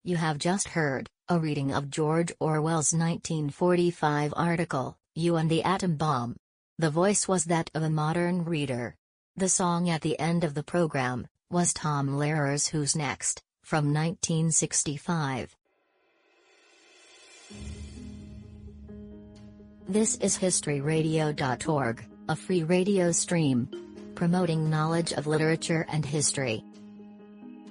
You have just heard a reading of George Orwell's 1945 article, You and the Atom Bomb. The voice was that of a modern reader. The song at the end of the program was Tom Lehrer's Who's Next, from 1965. This is historyradio.org, a free radio stream promoting knowledge of literature and history.